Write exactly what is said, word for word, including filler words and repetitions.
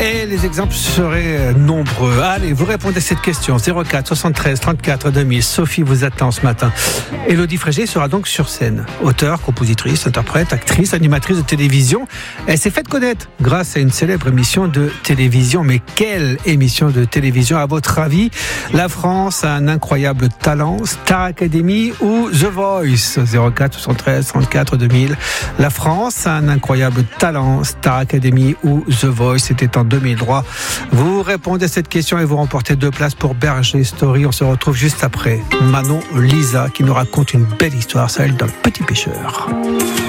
Et les exemples seraient nombreux. Allez, vous répondez à cette question. zéro quatre soixante-treize trente-quatre deux mille. Sophie vous attend ce matin. Élodie Frégé sera donc sur scène. Auteure, compositrice, interprète, actrice, animatrice de télévision. Elle s'est faite connaître grâce à une célèbre émission de télévision. Mais quelle émission de télévision, à votre avis? La France a un incroyable talent, Star Academy ou The Voice? zéro quatre soixante-treize trente-quatre deux mille. La France a un incroyable talent, Star Academy ou The Voice? C'était en deux mille trois. Vous répondez à cette question et vous remportez deux places pour Berger Story. On se retrouve juste après Manon Lisa qui nous raconte une belle histoire, celle d'un petit pêcheur.